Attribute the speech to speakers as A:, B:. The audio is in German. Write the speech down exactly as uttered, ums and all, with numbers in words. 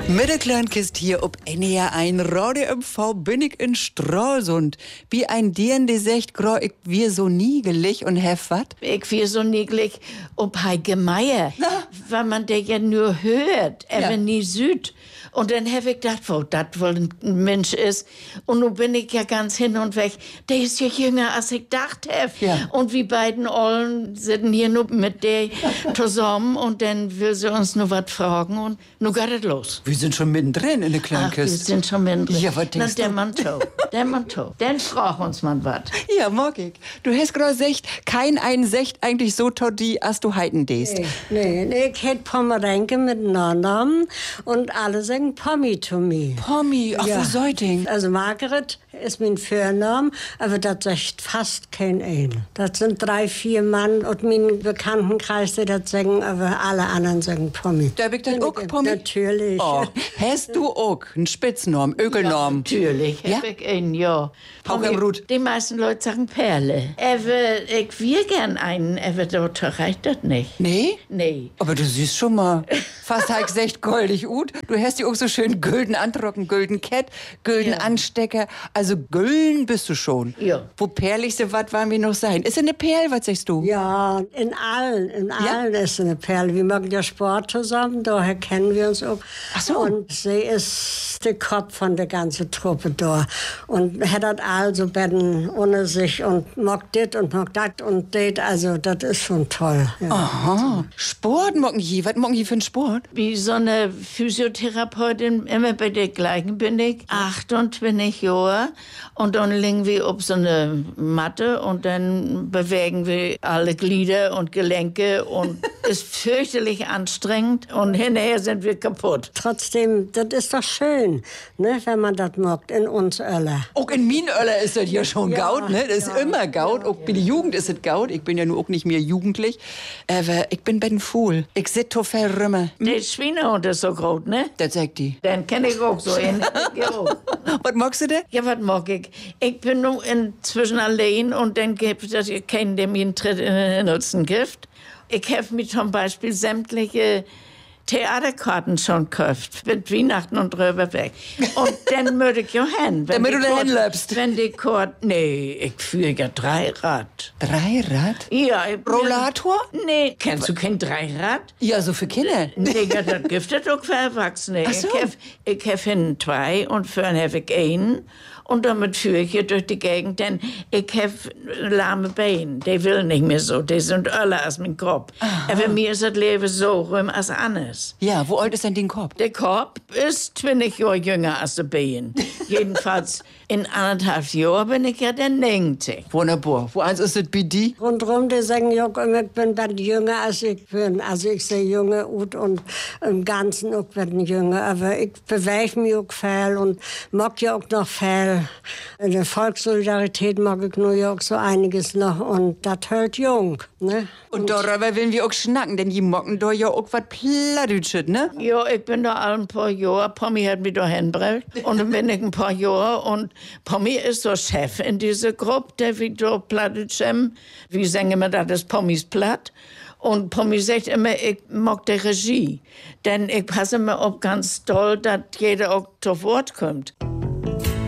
A: Mit der Kleinkist hier ob N E R ein Radio M V bin ich in Stralsund. Wie ein Dien, die sagt, gro, ich wir so niegelig und hef wat?
B: Ich wir so niegelig ob hei Gemeier, weil man der ja nur hört, aber
A: Ja.
B: nie süd. Und dann hab ich gedacht, wo das wohl ein Mensch ist. Und nun bin ich ja ganz hin und weg. Der ist ja jünger, als ich dachte.
A: Ja.
B: Und wir beiden Ollen sitzen hier nur mit der zusammen und dann will sie uns nur was fragen und nun geht es los.
A: Wir sind schon mittendrin in der
B: Ach, wir
A: Kleinkist.
B: sind schon mittendrin.
A: Ja, was
B: Na,
A: denkst
B: der
A: du?
B: Mann to, der Mann to. Dann frag uns mal was.
A: Ja, mag ich. Du hast gerade gesagt, kein ein secht eigentlich so toddy, als du heiten dest.
C: Nee, nee, ich hätt Pomerenke mit Nachnamen und alle sagen Pommi to me.
A: Pommi, ach,
C: Ja.
A: wo Seuting.
C: Also Margaret ist mein Vorname, aber das sagt fast kein ein. Das sind drei, vier Mann und mein Bekanntenkreis, die das sagen, aber alle anderen sagen Pommi.
A: Da hab ich dann auch Pommi?
C: Natürlich.
A: Oh, hast du auch einen Spitznamen, Ökelnamen?
B: Natürlich,
A: Ja?
B: hab ich einen, ja.
A: Auch im Rut.
B: Die meisten Leute sagen Perle. Aber ich will gern einen, aber dort reicht das nicht.
A: Nee?
B: Nee.
A: Aber du siehst schon mal, fast halt echt goldig ut. Du hast ja auch so schön gülden Antrocken, gülden Kett, gülden
B: Ja.
A: Anstecker. Also gülden bist du schon.
B: Ja.
A: Wo perligste wat wollen wir noch sein? Ist eine Perl, was sagst du?
C: Ja, in allen, in
A: Ja?
C: allen ist eine Perle. Wir machen ja Sport zusammen, daher kennen wir uns auch.
A: Ach so.
C: Und sie ist der Kopf von der ganzen Truppe da. Und hat das also Betten ohne sich und mag dit und mag dat und det. Also, das ist schon toll. Ja.
A: Aha. Sport mocken je. Was mocken je für einen Sport?
B: Wie so eine Physiotherapeutin, immer bei der gleichen bin ich, achtundzwanzig Jahre. Und dann liegen wir auf so eine Matte und dann bewegen wir alle Glieder und Gelenke und ist fürchterlich anstrengend und hinterher sind wir kaputt.
C: Trotzdem, das ist doch schön, ne, wenn man das mag, in uns alle.
A: Auch in Minöller ist das ja schon Gaut, ne? Das ist immer Gaut. Auch bei der Jugend ist es Gaut. Ich bin ja nur auch nicht mehr jugendlich. Aber ich bin Ben Fool. Ich sit to verrümmer.
B: Der Schweinehund ist so groß, ne?
A: Das sagt die.
B: Den kenn ich auch so. In, ja.
A: Was magst du denn?
B: Ja, was mag ich? Ich bin nun inzwischen allein und dann gibt es keinen, der mir einen Tritt in den Nutzen gibt. Ich habe mir zum Beispiel sämtliche Theaterkarten schon gekauft, mit Weihnachten und drüber weg. Und dann würde ich ja hin.
A: Damit du da hinläufst.
B: Wenn die Karte, nee, ich führe ja Dreirad.
A: Dreirad?
B: Ja, ich,
A: Rollator?
B: Nee, kennst du kein Dreirad?
A: Ja, so für Kinder.
B: Nee, ja, das gibt es auch für Erwachsene.
A: Ach so.
B: Ich habe ich hab hinten zwei und vorne habe ich einen. Und damit führe ich hier durch die Gegend, denn ich habe lahme Beine. Die will nicht mehr so, die sind öller als mein Kopf. Aber mir ist das Leben so rum als anders.
A: Ja, wo alt ist denn dein Kopf?
B: Der Kopf ist zwanzig Jahre jünger als der Bein. Jedenfalls in anderthalb Jahren bin ich ja dann neunzig.
A: Wunderbar. Wo eins ist das bei dir?
C: Rundrum, die sagen ja auch immer, ich bin dann jünger als ich bin. Also ich sehe junge ut und im Ganzen auch bin jünger. Aber ich bewege mich auch viel und mag ja auch noch viel. In der Volkssolidarität mag ich nur ja auch so einiges noch und das hört jung. Ne?
A: Und darüber wollen wir auch schnacken, denn die mocken da ja auch was Plattdütsches, ne?
B: Ja, ich bin da ein paar Jahre. Pommi hat mich da hingebracht. Und dann bin ich ein paar Jahre. Und Pommi ist so Chef in dieser Gruppe, der wie da Plattdütschen. Wie sagen wir, das ist Pommis Platt. Und Pommi sagt immer, ich mag die Regie. Denn ich passe mir auf ganz doll, dass jeder auch zu Wort kommt.